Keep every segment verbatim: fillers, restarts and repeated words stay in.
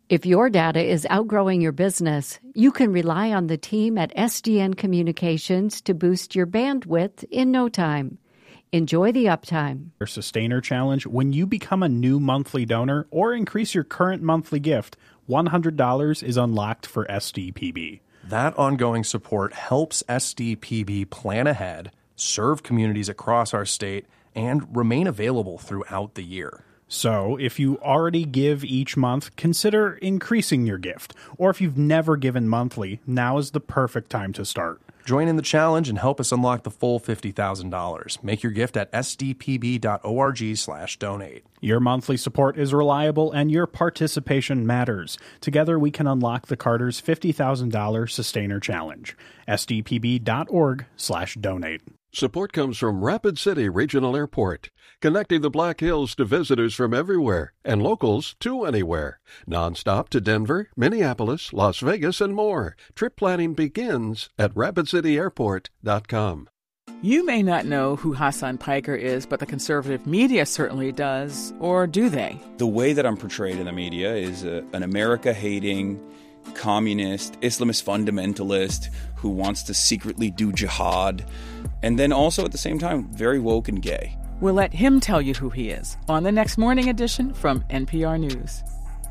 If your data is outgrowing your business, you can rely on the team at S D N Communications to boost your bandwidth in no time. Enjoy the uptime. Our Sustainer Challenge, when you become a new monthly donor or increase your current monthly gift, one hundred dollars is unlocked for S D P B. That ongoing support helps S D P B plan ahead, serve communities across our state, and remain available throughout the year. So, if you already give each month, consider increasing your gift. Or if you've never given monthly, now is the perfect time to start. Join in the challenge and help us unlock the full fifty thousand dollars. Make your gift at sdpb.org slash donate. Your monthly support is reliable and your participation matters. Together we can unlock the Carter's fifty thousand dollars Sustainer Challenge. sdpb.org slash donate. Support comes from Rapid City Regional Airport, connecting the Black Hills to visitors from everywhere and locals to anywhere. Nonstop to Denver, Minneapolis, Las Vegas, and more. Trip planning begins at rapid city airport dot com. You may not know who Hassan Piker is, but the conservative media certainly does. Or do they? The way that I'm portrayed in the media is a, an America-hating, communist, Islamist fundamentalist who wants to secretly do jihad, and then also at the same time very woke and gay. We'll let him tell you who he is on the next morning edition from N P R News.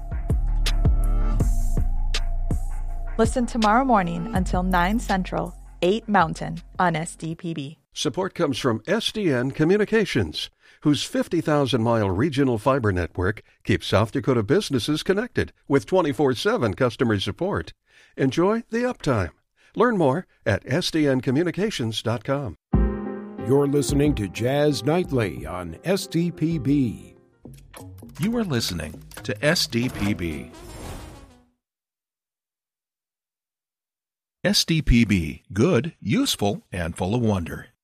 Listen tomorrow morning until nine Central, eight Mountain on S D P B. Support comes from S D N Communications, whose fifty thousand mile regional fiber network keeps South Dakota businesses connected with twenty-four seven customer support. Enjoy the uptime. Learn more at s d n communications dot com. You're listening to Jazz Nightly on S D P B. You are listening to S D P B. S D P B, good, useful, and full of wonder.